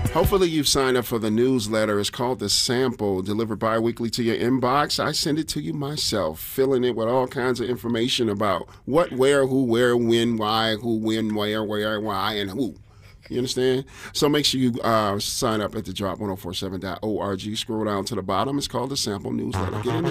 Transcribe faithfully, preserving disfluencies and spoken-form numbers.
Hopefully you've signed up for the newsletter. It's called The Sample, delivered bi-weekly to your inbox. I send it to you myself, filling it with all kinds of information about what, where, who, where, when, why, who, when, where, where, why, and who. You understand? So make sure you uh, sign up at the drop ten forty-seven dot org. Scroll down to the bottom. It's called The Sample Newsletter. Get in there.